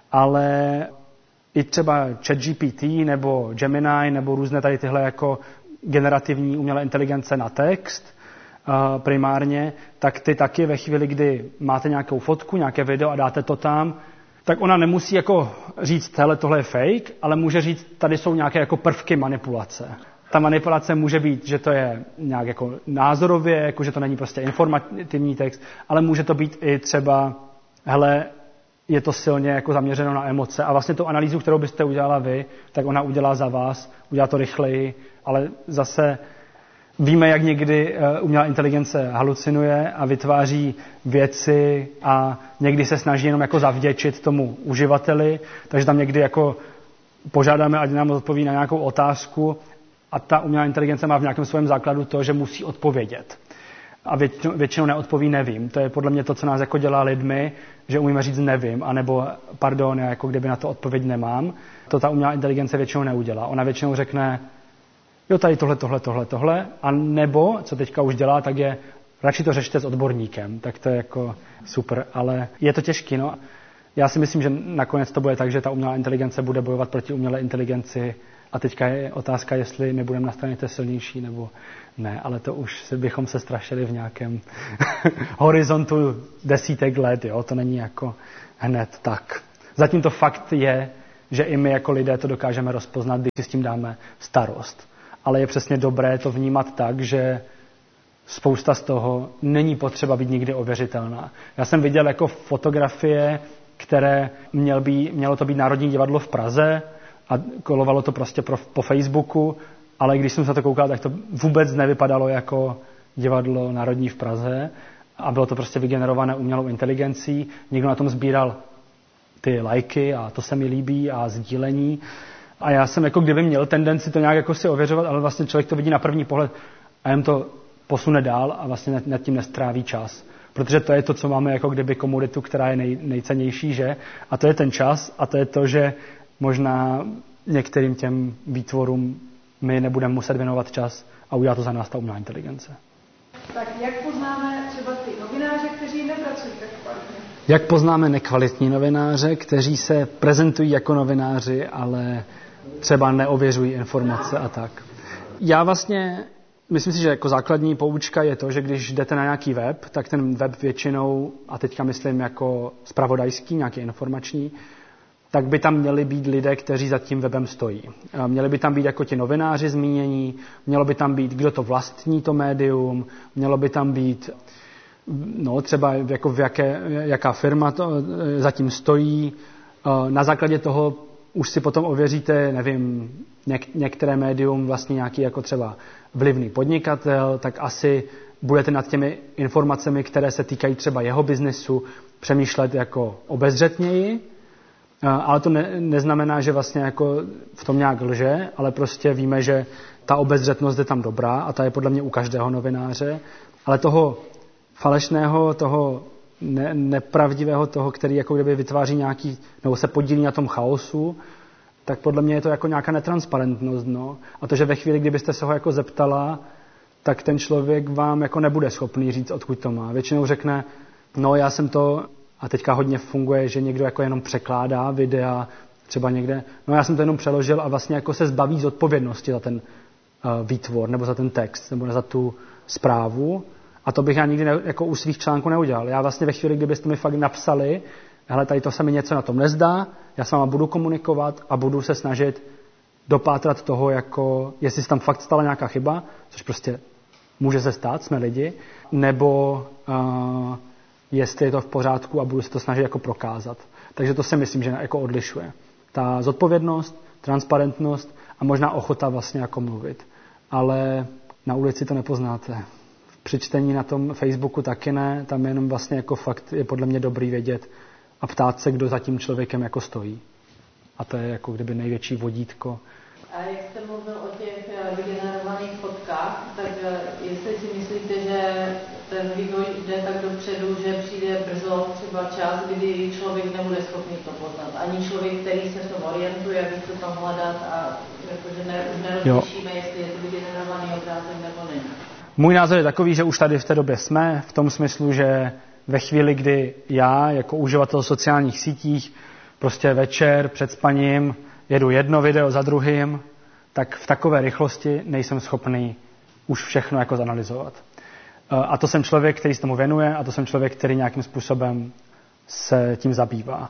Ale i třeba ChatGPT nebo Gemini nebo různé tady tyhle jako generativní umělé inteligence na text primárně, tak ty taky ve chvíli, kdy máte nějakou fotku, nějaké video a dáte to tam, tak ona nemusí jako říct, hele, tohle je fake, ale může říct, tady jsou nějaké jako prvky manipulace. Ta manipulace může být, že to je nějak jako názorově, jako že to není prostě informativní text, ale může to být i třeba, hele, je to silně jako zaměřeno na emoce a vlastně tu analýzu, kterou byste udělala vy, tak ona udělá za vás, udělá to rychleji, ale zase víme, jak někdy umělá inteligence halucinuje a vytváří věci a někdy se snaží jenom jako zavděčit tomu uživateli, takže tam někdy jako požádáme, ať nám odpoví na nějakou otázku a ta umělá inteligence má v nějakém svém základu to, že musí odpovědět. A většinou, většinou neodpoví nevím. To je podle mě to, co nás jako dělá lidmi, že umíme říct nevím, anebo pardon, já jako kdyby na to odpověď nemám. To ta umělá inteligence většinou neudělá. Ona většinou řekne, jo, tady tohle, tohle, tohle, tohle, a nebo, co teďka už dělá, tak je, radši to řešte s odborníkem, tak to je jako super, ale je to těžký, no. Já si myslím, že nakonec to bude tak, že ta umělá inteligence bude bojovat proti umělé inteligenci a teďka je otázka, jestli my budeme na straně té silnější, nebo ne, ale to už bychom se strašili v nějakém horizontu desítek let, jo, to není jako hned tak. Zatím to fakt je, že i my jako lidé to dokážeme rozpoznat, když si s tím dáme starost. Ale je přesně dobré to vnímat tak, že spousta z toho není potřeba být nikdy ověřitelná. Já jsem viděl jako fotografie, které měl by, mělo to být Národní divadlo v Praze a kolovalo to prostě pro, po Facebooku, ale když jsem se to koukal, tak to vůbec nevypadalo jako divadlo Národní v Praze a bylo to prostě vygenerované umělou inteligencí. Někdo na tom sbíral ty lajky a to se mi líbí a sdílení. A já jsem jako kdyby měl tendenci to nějak jako si ověřovat, ale vlastně člověk to vidí na první pohled a jen to posune dál a vlastně nad tím nestráví čas. Protože to je to, co máme jako kdyby komoditu, která je nej, nejcennější, že? A to je ten čas a to je to, že možná některým těm výtvorům my nebudeme muset věnovat čas a udělá to za nás ta umělá inteligence. Tak jak poznáme třeba ty novináře, kteří nepracují tak kvalitně? Jak poznáme nekvalitní novináře, kteří se prezentují jako novináři, ale třeba neověřují informace a tak. Já vlastně myslím si, že jako základní poučka je to, že když jdete na nějaký web, tak ten web většinou, a teďka myslím jako zpravodajský, nějaký informační, tak by tam měli být lidé, kteří za tím webem stojí. Měli by tam být jako ti novináři zmínění, mělo by tam být, kdo to vlastní, to médium, mělo by tam být, no třeba jako v jaké, jaká firma to zatím stojí. Na základě toho už si potom ověříte, nevím, něk, některé médium vlastně nějaký jako třeba vlivný podnikatel, tak asi budete nad těmi informacemi, které se týkají třeba jeho biznesu, přemýšlet jako obezřetněji. Ale to ne, neznamená, že vlastně jako v tom nějak lže, ale prostě víme, že ta obezřetnost je tam dobrá a ta je podle mě u každého novináře. Ale toho falešného, toho ne, nepravdivého toho, který jako kdyby vytváří nějaký, nebo se podílí na tom chaosu, tak podle mě je to jako nějaká netransparentnost. No. A to, že ve chvíli, kdybyste se ho jako zeptala, tak ten člověk vám jako nebude schopný říct, odkud to má. Většinou řekne, no já jsem to, a teďka hodně funguje, že někdo jako jenom překládá videa, třeba někde, no já jsem to jenom přeložil a vlastně jako se zbaví z odpovědnosti za ten uh, výtvor, nebo za ten text, nebo za tu zprávu. A to bych já nikdy ne, jako u svých článků neudělal. Já vlastně ve chvíli, kdybyste mi fakt napsali, hele, tady to se mi něco na tom nezdá, já s váma budu komunikovat a budu se snažit dopátrat toho, jako, jestli se tam fakt stala nějaká chyba, což prostě může se stát, jsme lidi, nebo uh, jestli je to v pořádku a budu se to snažit jako prokázat. Takže to si myslím, že jako odlišuje. Ta zodpovědnost, transparentnost a možná ochota vlastně jako mluvit. Ale na ulici to nepoznáte. Při čtení na tom Facebooku taky ne, tam jenom vlastně jako fakt je podle mě dobrý vědět a ptát se, kdo za tím člověkem jako stojí. A to je jako kdyby největší vodítko. A jak jste mluvil o těch vygenerovaných fotkách, tak jestli si myslíte, že ten vývoj jde tak dopředu, že přijde brzo třeba čas, kdy člověk nebude schopný to poznat. Ani člověk, který se v tom orientuje, ví, co tam hledat a jakože ne, už nerozlišíme, jestli je to vygenerovaný obrázek nebo není. Můj názor je takový, že už tady v té době jsme, v tom smyslu, že ve chvíli, kdy já jako uživatel sociálních sítích prostě večer před spaním jedu jedno video za druhým, tak v takové rychlosti nejsem schopný už všechno jako zanalyzovat. A to jsem člověk, který se tomu věnuje, a to jsem člověk, který nějakým způsobem se tím zabývá.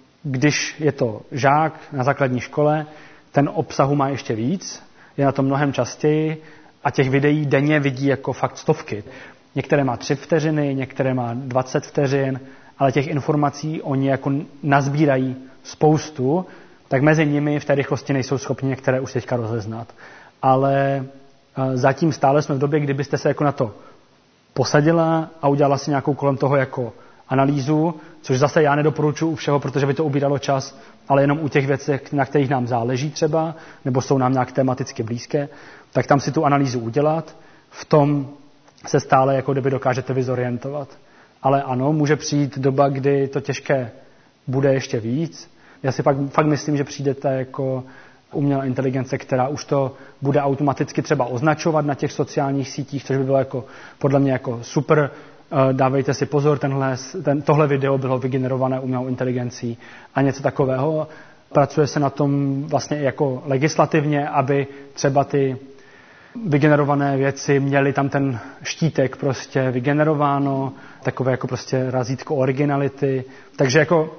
Když je to žák na základní škole, ten obsahu má ještě víc, je na to mnohem častěji a těch videí denně vidí jako fakt stovky. Některé má tři vteřiny, některé má dvacet vteřin, ale těch informací oni jako nazbírají spoustu, tak mezi nimi v té rychlosti nejsou schopni některé už teďka rozeznat. Ale zatím stále jsme v době, kdybyste se jako na to posadila a udělala si nějakou kolem toho jako analýzu, což zase já nedoporučuji u všeho, protože by to ubíralo čas, ale jenom u těch věcí, na kterých nám záleží třeba, nebo jsou nám nějak tematicky blízké, tak tam si tu analýzu udělat, v tom se stále jako kdyby dokážete vyzorientovat. Ale ano, může přijít doba, kdy to těžké bude ještě víc. Já si fakt, fakt myslím, že přijdete jako umělá inteligence, která už to bude automaticky třeba označovat na těch sociálních sítích, což by bylo jako podle mě jako super. Dávejte si pozor, tenhle, ten, tohle video bylo vygenerované umělou inteligencí a něco takového. Pracuje se na tom vlastně jako legislativně, aby třeba ty vygenerované věci měly tam ten štítek prostě vygenerováno, takové jako prostě razítko originality. Takže jako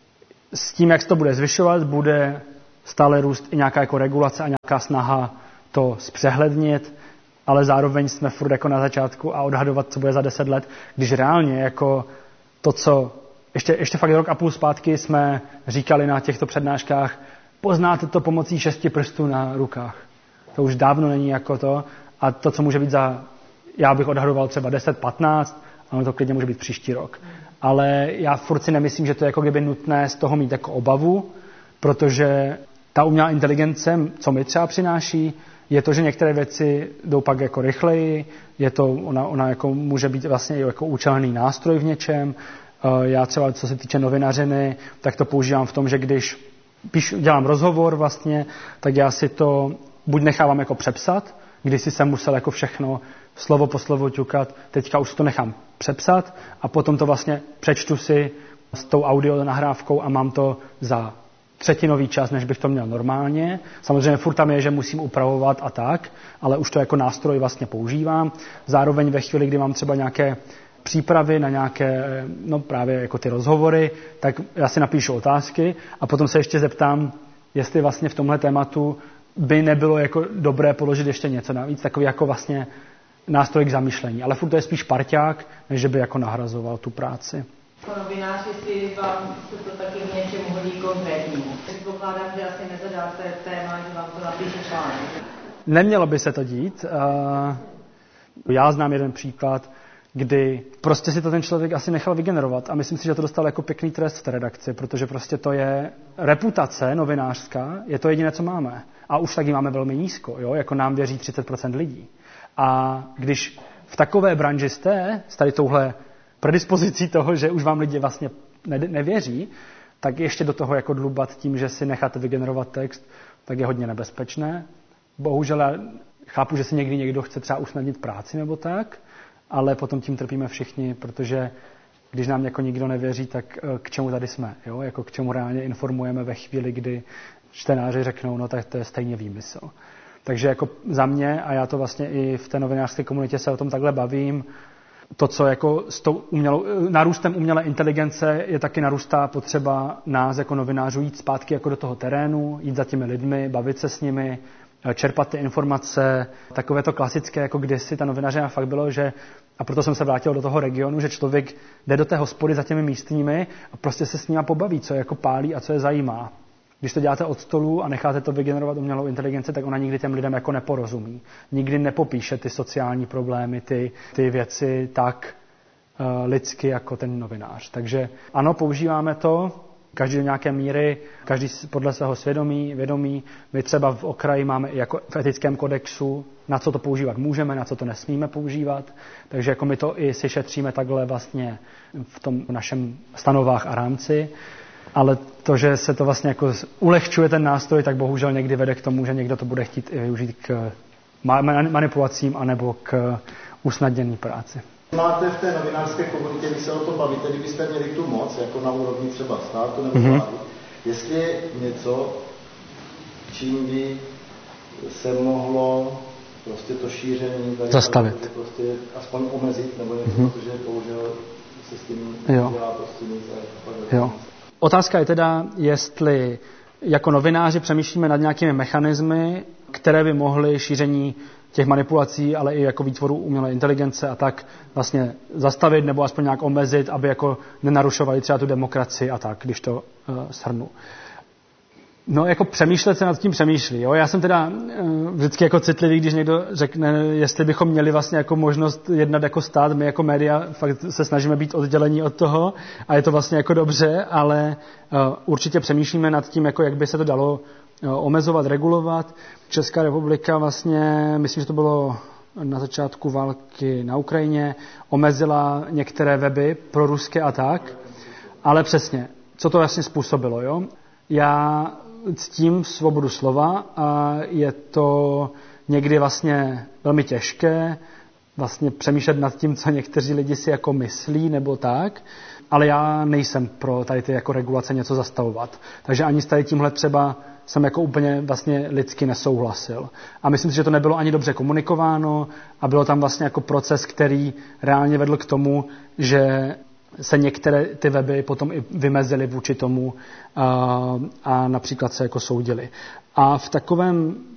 s tím, jak se to bude zvyšovat, bude stále růst i nějaká jako regulace a nějaká snaha to zpřehlednit, ale zároveň jsme furt jako na začátku a odhadovat, co bude za deset let, když reálně jako to, co ještě, ještě fakt rok a půl zpátky jsme říkali na těchto přednáškách, poznáte to pomocí šesti prstů na rukách. To už dávno není jako to a to, co může být za, já bych odhadoval třeba deset patnáct, ale to klidně může být příští rok. Ale já furt si nemyslím, že to je jako kdyby nutné z toho mít jako obavu, protože ta umělá inteligence, co mi třeba přináší, je to, že některé věci jdou pak jako rychleji, je to, ona, ona jako může být vlastně jako účelný nástroj v něčem. Já třeba, co se týče novinařiny, tak to používám v tom, že když píšu, dělám rozhovor vlastně, tak já si to buď nechávám jako přepsat, když si jsem musel jako všechno slovo po slovo ťukat, teďka už to nechám přepsat a potom to vlastně přečtu si s tou audio nahrávkou a mám to za třetinový čas, než bych to měl normálně. Samozřejmě furt tam je, že musím upravovat a tak, ale už to jako nástroj vlastně používám. Zároveň ve chvíli, kdy mám třeba nějaké přípravy na nějaké, no právě jako ty rozhovory, tak já si napíšu otázky a potom se ještě zeptám, jestli vlastně v tomhle tématu by nebylo jako dobré položit ještě něco navíc, takový jako vlastně nástroj k zamýšlení. Ale furt to je spíš parťák, než že by jako nahrazoval tu práci. Jako novinář, jestli vám se to taky v něčem hodí konkrétní. Předpokládám, že asi nezadáte téma, že vám to napíše článek. Nemělo by se to dít. Já znám jeden příklad, kdy prostě si to ten člověk asi nechal vygenerovat a myslím si, že to dostal jako pěkný trest v té redakci, protože prostě to je reputace novinářská, je to jediné, co máme. A už taky máme velmi nízko, jo? Jako nám věří třicet procent lidí. A když v takové branži jste, s tady touhle predispozicí toho, že už vám lidi vlastně nevěří, tak ještě do toho jako dlubat tím, že si necháte vygenerovat text, tak je hodně nebezpečné. Bohužel já chápu, že si někdy někdo chce třeba usnadnit práci nebo tak, ale potom tím trpíme všichni, protože když nám jako nikdo nevěří, tak k čemu tady jsme? Jo? Jako k čemu reálně informujeme ve chvíli, kdy čtenáři řeknou, no tak to je stejně výmysl. Takže jako za mě, a já to vlastně i v té novinářské komunitě se o tom takhle bavím, to, co jako s tou umělou, narůstem umělé inteligence je taky narůstá potřeba nás jako novinářů jít zpátky jako do toho terénu, jít za těmi lidmi, bavit se s nimi, čerpat ty informace, takové to klasické, jako kdysi ta novinařina fakt bylo, že, a proto jsem se vrátil do toho regionu, že člověk jde do té hospody za těmi místními a prostě se s nimi pobaví, co je jako pálí a co je zajímá. Když to děláte od stolu a necháte to vygenerovat umělou inteligenci, tak ona nikdy těm lidem jako neporozumí. Nikdy nepopíše ty sociální problémy, ty, ty věci tak uh, lidsky jako ten novinář. Takže ano, používáme to, každý do nějaké míry, každý podle svého svědomí, vědomí. My třeba v okraji máme i jako v etickém kodexu, na co to používat můžeme, na co to nesmíme používat. Takže jako my to i si šetříme takhle vlastně v tom našem stanovách a rámci. Ale to, že se to vlastně jako ulehčuje ten nástroj, tak bohužel někdy vede k tomu, že někdo to bude chtít i využít k manipulacím anebo k usnadněné práci. Máte v té novinářské komunitě, když se o to bavíte, kdybyste měli tu moc, jako na úrovni třeba státu nebo vlády, mm-hmm. jestli je něco, čím by se mohlo prostě to šíření zastavit, prostě aspoň omezit, nebo něco, mm-hmm. protože bohužel se s tím jo. dělá prostě nic. Jo. Otázka je teda, jestli jako novináři přemýšlíme nad nějakými mechanismy, které by mohly šíření těch manipulací, ale i jako výtvoru umělé inteligence a tak vlastně zastavit nebo aspoň nějak omezit, aby jako nenarušovali třeba tu demokracii a tak, když to uh, shrnu. No jako přemýšlet se nad tím přemýšlí. Jo? Já jsem teda uh, vždycky jako citlivý, když někdo řekne, jestli bychom měli vlastně jako možnost jednat jako stát. My jako média fakt se snažíme být oddělení od toho a je to vlastně jako dobře, ale uh, určitě přemýšlíme nad tím, jako jak by se to dalo uh, omezovat, regulovat. Česká republika vlastně, myslím, že to bylo na začátku války na Ukrajině, omezila některé weby pro ruské a tak, ale přesně, co to vlastně způsobilo, jo? Já ctím svobodu slova a je to někdy vlastně velmi těžké vlastně přemýšlet nad tím, co někteří lidi si jako myslí nebo tak, ale já nejsem pro tady ty jako regulace něco zastavovat. Takže ani s tady tímhle třeba jsem jako úplně vlastně lidsky nesouhlasil. A myslím si, že to nebylo ani dobře komunikováno a bylo tam vlastně jako proces, který reálně vedl k tomu, že se některé ty weby potom i vymezily vůči tomu a, a například se jako soudily. A v takovém